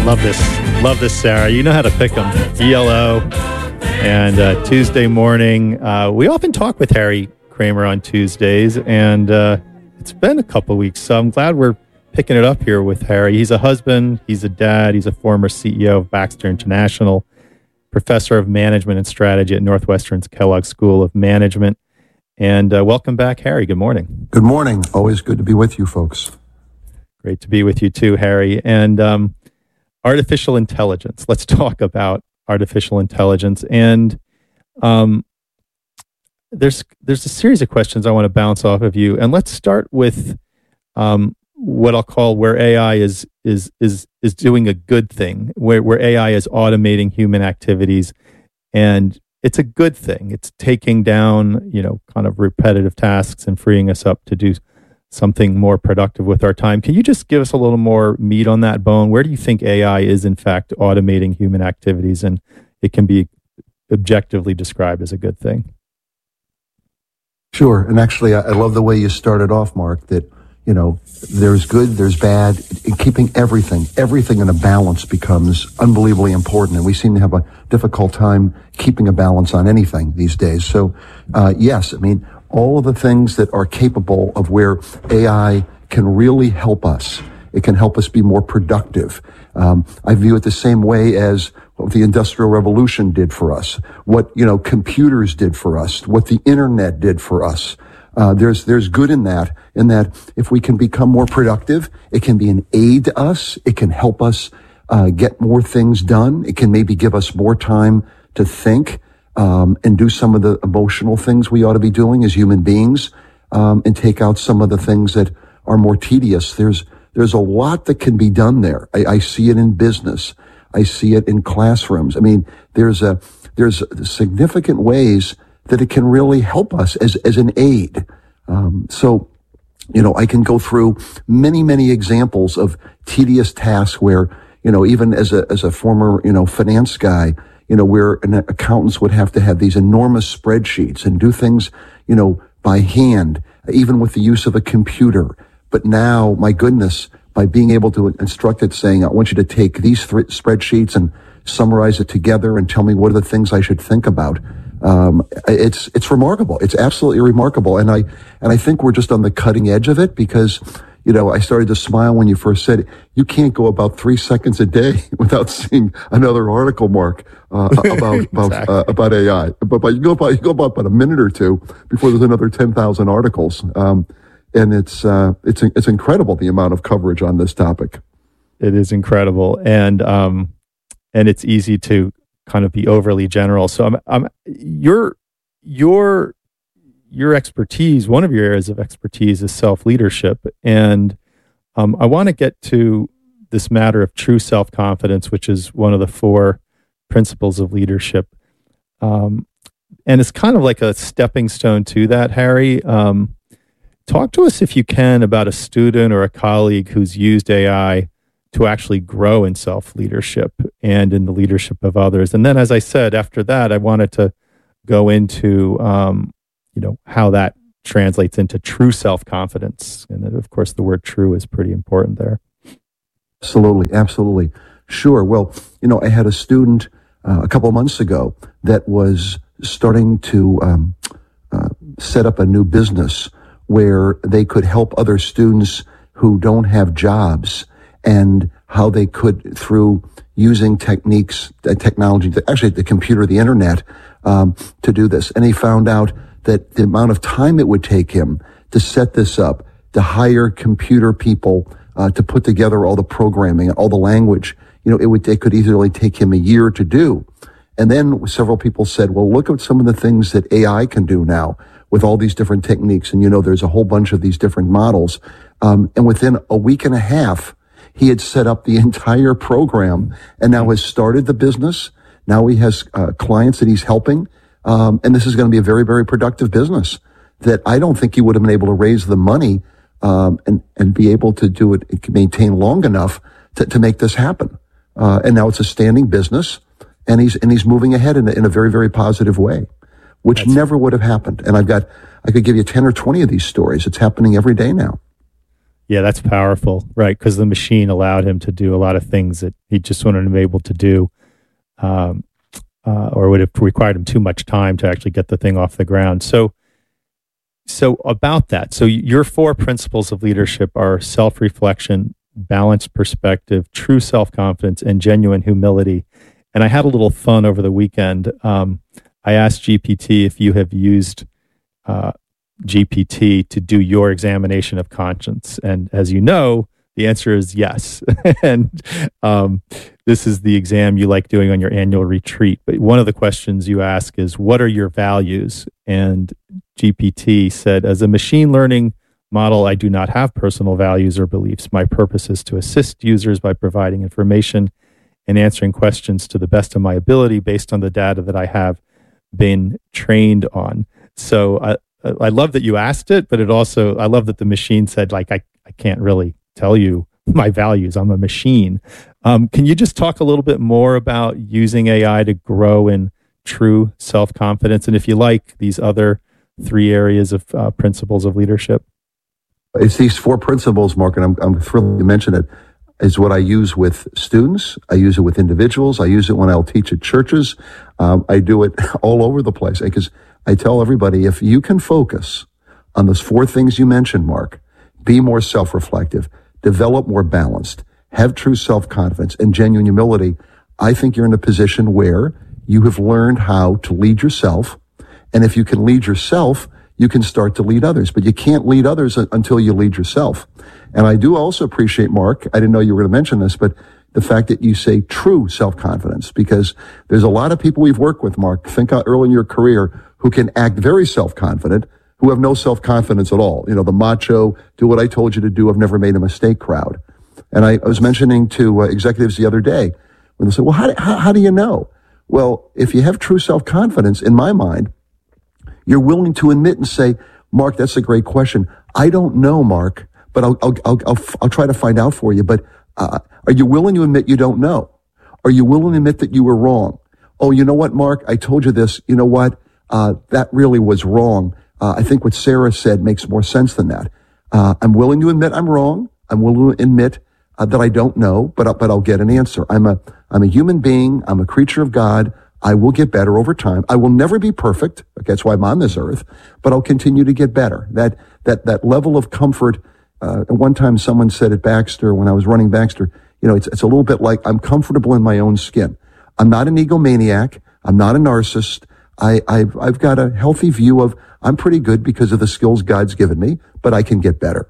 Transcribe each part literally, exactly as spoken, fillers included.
Love this. Love this, Sarah. You know how to pick them. E L O. And uh, Tuesday morning, uh, we often talk with Harry Kramer on Tuesdays, and uh, it's been a couple weeks, so I'm glad we're picking it up here with Harry. He's a husband, he's a dad, he's a former C E O of Baxter International, professor of management and strategy at Northwestern's Kellogg School of Management. And uh, welcome back, Harry. Good morning. Good morning. Always good to be with you folks. Great to be with you too, Harry. And um, artificial intelligence. Let's talk about artificial intelligence. And um, there's there's a series of questions I want to bounce off of you. And let's start with um, what I'll call where A I is is is is doing a good thing, where where A I is automating human activities, and it's a good thing. It's taking down, you know, kind of repetitive tasks and freeing us up to do something more productive with our time. Can you just give us a little more meat on that bone? Where do you think A I is in fact automating human activities, and it can be objectively described as a good thing? Sure. And actually, I love the way you started off, Mark, that, you know, there's good, there's bad. And keeping everything, everything in a balance becomes unbelievably important. And we seem to have a difficult time keeping a balance on anything these days. So, uh, yes, I mean, all of the things that are capable of where A I can really help us. It can help us be more productive. Um, I view it the same way as what the Industrial Revolution did for us, what, you know, computers did for us, what the internet did for us. Uh, there's, there's good in that, in that if we can become more productive, it can be an aid to us. It can help us, uh, get more things done. It can maybe give us more time to think, um, and do some of the emotional things we ought to be doing as human beings, um, and take out some of the things that are more tedious. There's, there's a lot that can be done there. I, I see it in business. I see it in classrooms. I mean, there's a, there's significant ways that it can really help us as, as an aid. Um, so, you know, I can go through many, many examples of tedious tasks where, you know, even as a, as a former, you know, finance guy, you know, where an accountants would have to have these enormous spreadsheets and do things, you know, by hand, even with the use of a computer. But now, my goodness, by being able to instruct it saying, I want you to take these th- spreadsheets and summarize it together and tell me what are the things I should think about. Um, it's, it's remarkable. It's absolutely remarkable. And I, and I think we're just on the cutting edge of it because, you know, I started to smile when you first said it. You can't go about three seconds a day without seeing another article, Mark, uh, about, exactly. about, uh, about A I. But, but you go about, you go about, about a minute or two before there's another ten thousand articles. Um, and it's, uh, it's, it's incredible the amount of coverage on this topic. It is incredible. And, um, and it's easy to kind of be overly general. So I'm, I'm, your, your, your expertise, one of your areas of expertise is self-leadership. And um, I want to get to this matter of true self-confidence, which is one of the four principles of leadership. Um, and it's kind of like a stepping stone to that, Harry. Um, talk to us, if you can, about a student or a colleague who's used A I to actually grow in self-leadership and in the leadership of others. And then, as I said, after that, I wanted to go into, um, you know, how that translates into true self-confidence. And then, of course, the word true is pretty important there. Absolutely. Absolutely. Sure. Well, you know, I had a student uh, a couple of months ago that was starting to um, uh, set up a new business where they could help other students who don't have jobs, and how they could, through using techniques, uh, technology, actually the computer, the internet, um, to do this. And he found out that the amount of time it would take him to set this up, to hire computer people, uh, to put together all the programming, all the language, you know, it would, it could easily take him a year to do. And then several people said, well, look at some of the things that A I can do now with all these different techniques. And, you know, there's a whole bunch of these different models. Um, and within a week and a half, he had set up the entire program and now has started the business. Now he has uh, clients that he's helping. Um, and this is going to be a very, very productive business that I don't think he would have been able to raise the money, um, and, and be able to do it, maintain long enough to, to make this happen. Uh, and now it's a standing business, and he's, and he's moving ahead in a, in a very, very positive way, which That's never would have happened. And I've got, I could give you ten or twenty of these stories. It's happening every day now. Yeah, that's powerful, right? Because the machine allowed him to do a lot of things that he just wouldn't have been able to do, um, uh, or would have required him too much time to actually get the thing off the ground. So, so about that, so your four principles of leadership are self-reflection, balanced perspective, true self-confidence, and genuine humility. And I had a little fun over the weekend. Um, I asked G P T if you have used uh, G P T to do your examination of conscience. And as you know, the answer is yes. and um, this is the exam you like doing on your annual retreat. But one of the questions you ask is, what are your values? And G P T said, as a machine learning model, I do not have personal values or beliefs. My purpose is to assist users by providing information and answering questions to the best of my ability based on the data that I have been trained on. So I, I love that you asked it, but it also, I love that the machine said, like, I, I can't really tell you my values. I'm a machine. Um, can you just talk a little bit more about using A I to grow in true self-confidence? And if you like, these other three areas of uh, principles of leadership? It's these four principles, Mark, and I'm, I'm thrilled to mention it, is what I use with students. I use it with individuals. I use it when I'll teach at churches. Um, I do it all over the place because I tell everybody, if you can focus on those four things you mentioned, Mark, be more self-reflective, develop more balanced, have true self-confidence and genuine humility, I think you're in a position where you have learned how to lead yourself. And if you can lead yourself, you can start to lead others, but you can't lead others until you lead yourself. And I do also appreciate, Mark, I didn't know you were going to mention this, but the fact that you say true self-confidence, because there's a lot of people we've worked with, Mark, think out early in your career, who can act very self-confident, who have no self-confidence at all. You know, the macho, do what I told you to do, I've never made a mistake crowd. And I, I was mentioning to uh, executives the other day, when they say, well, how, how, how do you know? Well, if you have true self-confidence, in my mind, you're willing to admit and say, Mark, that's a great question. I don't know, Mark, but I'll, I'll, I'll, I'll, I'll try to find out for you. But uh, are you willing to admit you don't know? Are you willing to admit that you were wrong? Oh, you know what, Mark? I told you this. You know what? Uh, that really was wrong. Uh, I think what Sarah said makes more sense than that. Uh, I'm willing to admit I'm wrong. I'm willing to admit uh, that I don't know, but, but I'll get an answer. I'm a, I'm a human being. I'm a creature of God. I will get better over time. I will never be perfect. That's why I'm on this earth, but I'll continue to get better. That, that, that level of comfort. Uh, at one time someone said at Baxter, when I was running Baxter, you know, it's, it's a little bit like I'm comfortable in my own skin. I'm not an egomaniac. I'm not a narcissist. I, I've, I've got a healthy view of I'm pretty good because of the skills God's given me, but I can get better.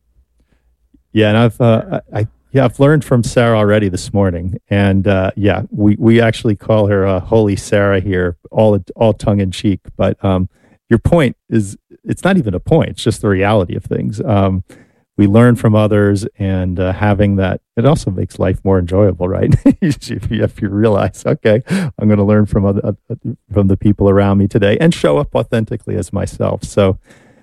Yeah. And I've, uh, I, yeah, I've learned from Sarah already this morning. And, uh, yeah, we, we actually call her, uh, Holy Sarah here, all, all tongue in cheek. But, um, your point is, it's not even a point. It's just the reality of things. Um, we learn from others, and uh, having that, it also makes life more enjoyable, right? if, you, if you realize, okay, I'm going to learn from other, uh, from the people around me today and show up authentically as myself. So,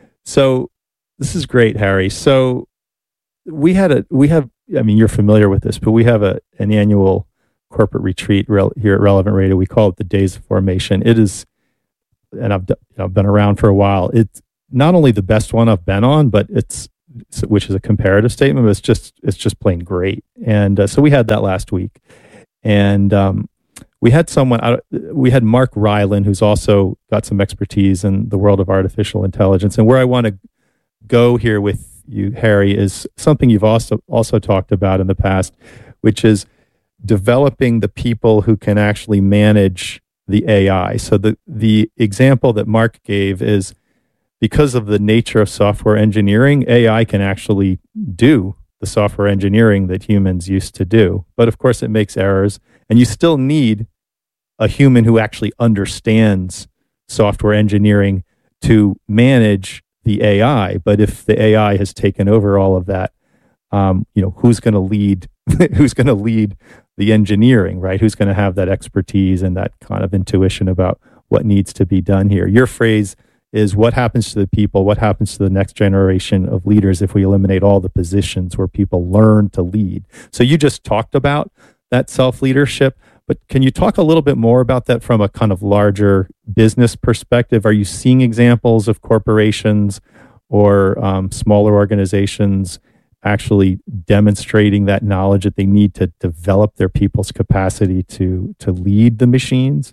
so this is great, Harry. So we had a, we have, I mean, you're familiar with this, but we have a an annual corporate retreat rel- here at Relevant Radio. We call it the Days of Formation. It is, and I've, you know, I've been around for a while. It's not only the best one I've been on, but it's, which is a comparative statement, but it's just, it's just plain great. And uh, so we had that last week, and um, we had someone, uh, we had Mark Ryland, who's also got some expertise in the world of artificial intelligence. And where I want to go here with you, Harry, is something you've also, also talked about in the past, which is developing the people who can actually manage the A I. So the, the example that Mark gave is, because of the nature of software engineering, A I can actually do the software engineering that humans used to do. But of course, it makes errors, and you still need a human who actually understands software engineering to manage the A I. But if the A I has taken over all of that, um, you know, who's going to lead? Who's going to lead the engineering, right? Who's going to have that expertise and that kind of intuition about what needs to be done here? Your phrase is, what happens to the people, what happens to the next generation of leaders if we eliminate all the positions where people learn to lead? So you just talked about that self-leadership, but can you talk a little bit more about that from a kind of larger business perspective? Are you seeing examples of corporations or um, smaller organizations actually demonstrating that knowledge that they need to develop their people's capacity to to lead the machines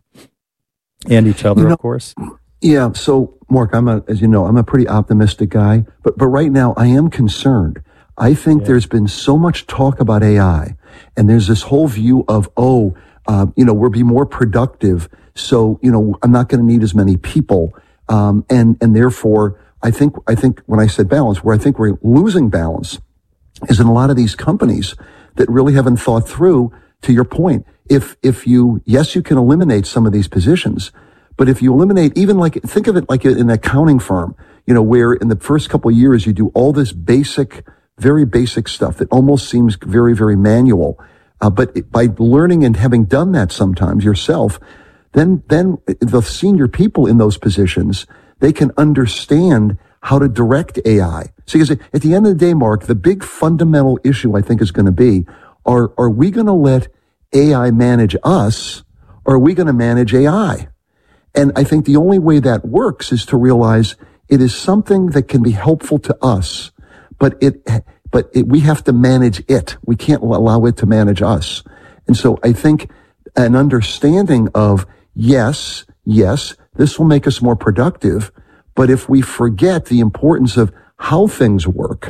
and each other, you know, of course? Yeah. So, Mark, I'm a, as you know, I'm a pretty optimistic guy, but but right now I am concerned. I think yeah. there's been so much talk about A I, and there's this whole view of, oh, uh, you know, we'll be more productive, so you know, I'm not going to need as many people, um, and and therefore, I think I think when I said balance, where I think we're losing balance, is in a lot of these companies that really haven't thought through. To your point, if if you yes, you can eliminate some of these positions. But if you eliminate, even like, think of it like in an accounting firm, you know, where in the first couple of years you do all this basic, very basic stuff that almost seems very, very manual. Uh, but by learning and having done that sometimes yourself, then, then the senior people in those positions, they can understand how to direct A I. So because at the end of the day, Mark, the big fundamental issue I think is going to be, are, are we going to let A I manage us, or are we going to manage A I? And I think the only way that works is to realize it is something that can be helpful to us, but it, but it, we have to manage it. We can't allow it to manage us. And so I think an understanding of, yes, yes, this will make us more productive, but if we forget the importance of how things work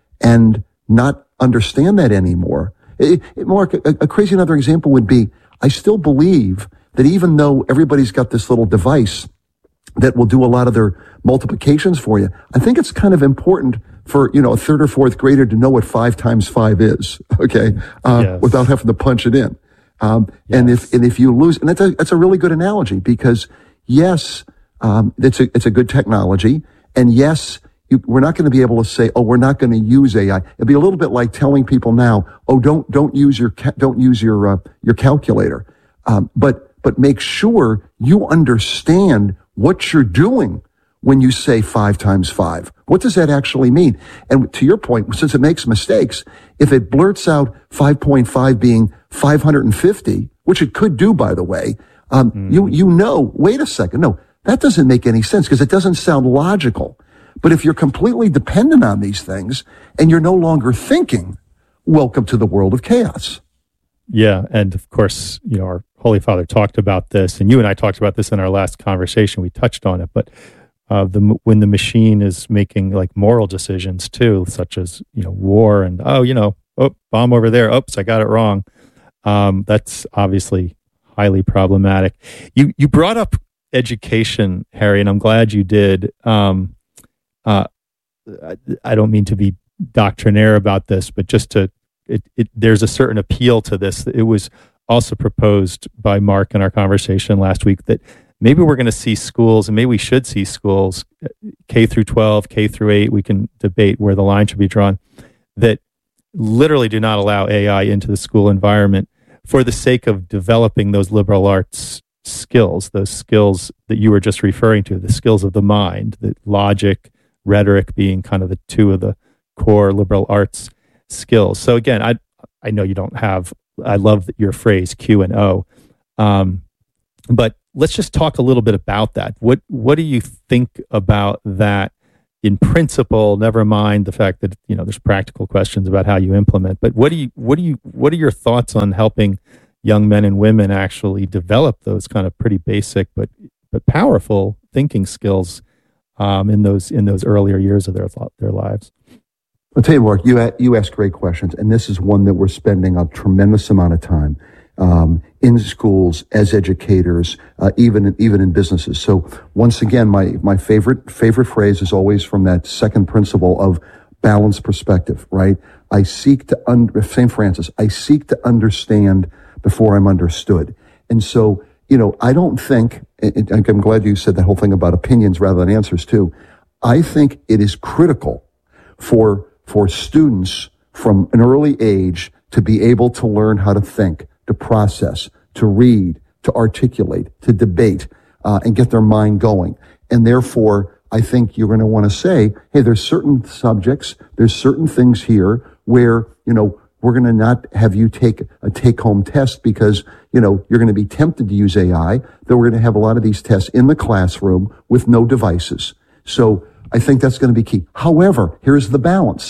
and not understand that anymore, it, it, Mark, a, a crazy another example would be, I still believe that even though everybody's got this little device that will do a lot of their multiplications for you, I think it's kind of important for, you know, a third or fourth grader to know what five times five is, okay, uh, yes. without having to punch it in. Um, yes. and if, and if you lose, and that's a, that's a really good analogy, because yes, um, it's a, it's a good technology. And yes, you, we're not going to be able to say, oh, we're not going to use A I. It'd be a little bit like telling people now, oh, don't, don't use your, ca- don't use your, uh, your calculator. Um, but, but make sure you understand what you're doing when you say five times five. What does that actually mean? And to your point, since it makes mistakes, if it blurts out five point five being five hundred fifty, which it could do, by the way, um, mm. you, you know, wait a second. No, that doesn't make any sense because it doesn't sound logical. But if you're completely dependent on these things and you're no longer thinking, welcome to the world of chaos. Yeah. And of course, you know, our Holy Father talked about this, and you and I talked about this in our last conversation. We touched on it, but uh, the when the machine is making like moral decisions too, such as, you know, war and, oh, you know, oh, bomb over there. Oops, I got it wrong. Um, that's obviously highly problematic. You you brought up education, Harry, and I'm glad you did. Um, uh, I, I don't mean to be doctrinaire about this, but just to it, it there's a certain appeal to this. It was also proposed by Mark in our conversation last week that maybe we're going to see schools, and maybe we should see schools, K through twelve, K through eight, we can debate where the line should be drawn, that literally do not allow A I into the school environment for the sake of developing those liberal arts skills, those skills that you were just referring to, the skills of the mind, the logic, rhetoric being kind of the two of the core liberal arts skills. So again, I I know you don't have, I love your phrase Q and O, um, but let's just talk a little bit about that. What what do you think about that in principle? Never mind the fact that, you know, there's practical questions about how you implement. But what do you what do you what are your thoughts on helping young men and women actually develop those kind of pretty basic but but powerful thinking skills um, in those in those earlier years of their their lives? I'll tell you, Mark, you, you ask great questions, and this is one that we're spending a tremendous amount of time um, in schools, as educators, uh, even, even in businesses. So once again, my, my favorite, favorite phrase is always from that second principle of balanced perspective, right? I seek to, un- Saint Francis, I seek to understand before I'm understood. And so, you know, I don't think, and I'm glad you said that whole thing about opinions rather than answers too. I think it is critical for for students from an early age to be able to learn how to think, to process, to read, to articulate, to debate, uh, and get their mind going. And therefore, I think you're going to want to say, hey, there's certain subjects, there's certain things here where, you know, we're going to not have you take a take-home test because, you know, you're going to be tempted to use A I, that we're going to have a lot of these tests in the classroom with no devices. So I think that's going to be key. However, here's the balance.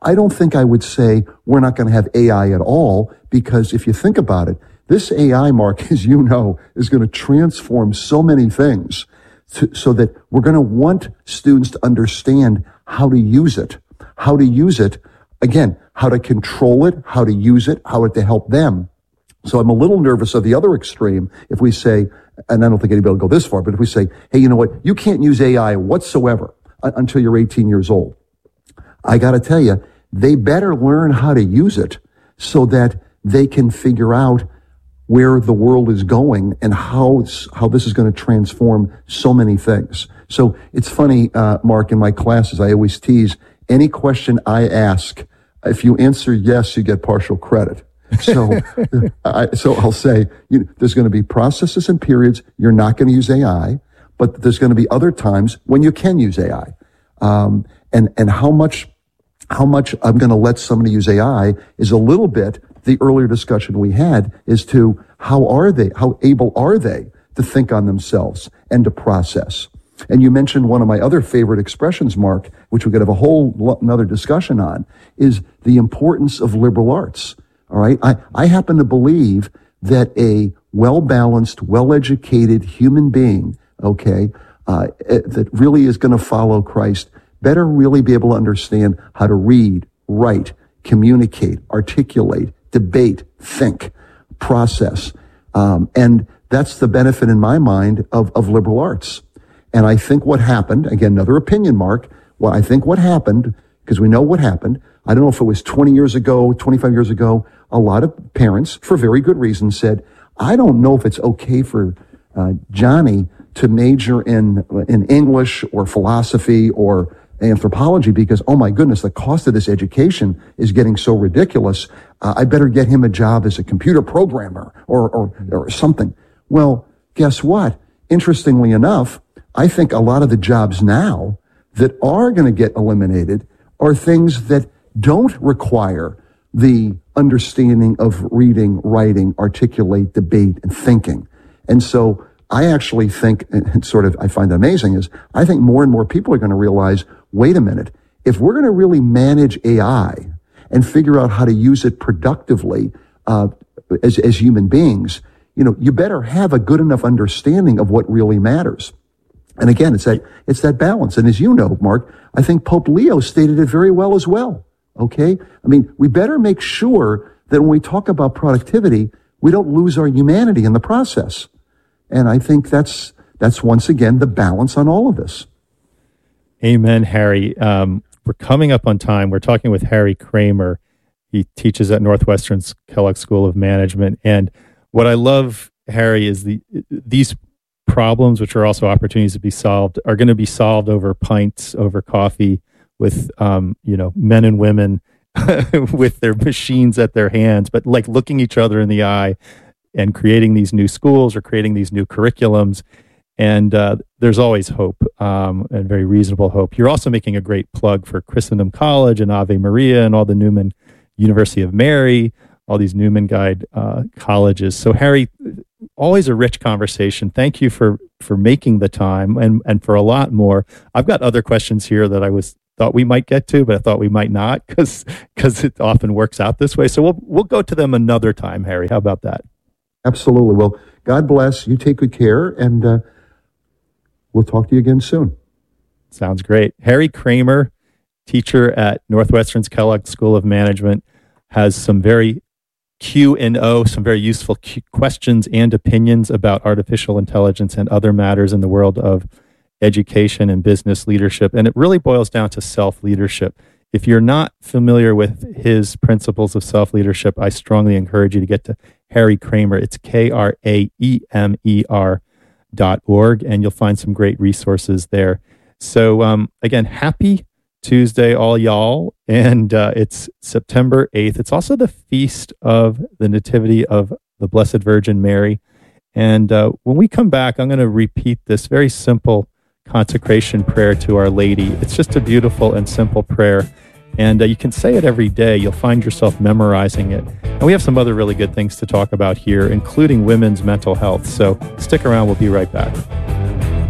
I don't think I would say we're not going to have A I at all, because if you think about it, this A I, Mark, as you know, is going to transform so many things to, so that we're going to want students to understand how to use it, how to use it, again, how to control it, how to use it, how to help them. So I'm a little nervous of the other extreme if we say, and I don't think anybody will go this far, but if we say, hey, you know what, you can't use A I whatsoever until you're eighteen years old. I got to tell you, they better learn how to use it so that they can figure out where the world is going and how how this is going to transform so many things. So it's funny, uh, Mark, in my classes, I always tease, any question I ask, if you answer yes, you get partial credit. So, I, so I'll say, you know, there's going to be processes and periods you're not going to use A I, but there's going to be other times when you can use A I. Um, and, and how much, how much I'm going to let somebody use A I is a little bit the earlier discussion we had as to how are they, how able are they to think on themselves and to process. And you mentioned one of my other favorite expressions, Mark, which we could have a whole lo- another discussion on, is the importance of liberal arts. All right. I, I happen to believe that a well-balanced, well-educated human being, okay, uh, that really is going to follow Christ, better really be able to understand how to read, write, communicate, articulate, debate, think, process. Um, and that's the benefit in my mind of, of liberal arts. And I think what happened, again, another opinion, Mark, well, I think what happened, because we know what happened, I don't know if it was twenty years ago, twenty-five years ago, a lot of parents, for very good reasons, said, I don't know if it's okay for uh, Johnny to major in in English or philosophy or anthropology because, oh my goodness, the cost of this education is getting so ridiculous. Uh, I better get him a job as a computer programmer or, or, or something. Well, guess what? Interestingly enough, I think a lot of the jobs now that are going to get eliminated are things that don't require the understanding of reading, writing, articulate, debate, and thinking. And so I actually think, and sort of I find amazing, is I think more and more people are going to realize, wait a minute, if we're going to really manage A I and figure out how to use it productively uh, as, as human beings, you know, you better have a good enough understanding of what really matters. And again, it's that, it's that balance. And as you know, Mark, I think Pope Leo stated it very well as well. Okay? I mean, we better make sure that when we talk about productivity, we don't lose our humanity in the process. And I think that's, that's once again the balance on all of this. Amen, Harry. Um, we're coming up on time. We're talking with Harry Kramer. He teaches at Northwestern's Kellogg School of Management. And what I love, Harry, is the these problems, which are also opportunities to be solved, are going to be solved over pints, over coffee, with um, you know, men and women with their machines at their hands, but like looking each other in the eye and creating these new schools or creating these new curriculums. And uh, there's always hope, um, and very reasonable hope. You're also making a great plug for Christendom College and Ave Maria and all the Newman University of Mary, all these Newman Guide uh, colleges. So Harry, always a rich conversation. Thank you for for making the time and and for a lot more. I've got other questions here that I was thought we might get to, but I thought we might not because because it often works out this way. So we'll we'll go to them another time, Harry. How about that? Absolutely. Well, God bless. You take good care, and uh, we'll talk to you again soon. Sounds great. Harry Kramer, teacher at Northwestern's Kellogg School of Management, has some very Q and O, some very useful Q- questions and opinions about artificial intelligence and other matters in the world of education and business leadership. And it really boils down to self-leadership. If you're not familiar with his principles of self-leadership, I strongly encourage you to get to Harry Kramer. It's K R A E M E R dot org, and you'll find some great resources there. So um, again, happy Tuesday, all y'all. And uh, it's September eighth. It's also the feast of the Nativity of the Blessed Virgin Mary. And uh, when we come back, I'm going to repeat this very simple consecration prayer to Our Lady. It's just a beautiful and simple prayer. And uh, you can say it every day. You'll find yourself memorizing it. And we have some other really good things to talk about here, including women's mental health. So stick around. We'll be right back.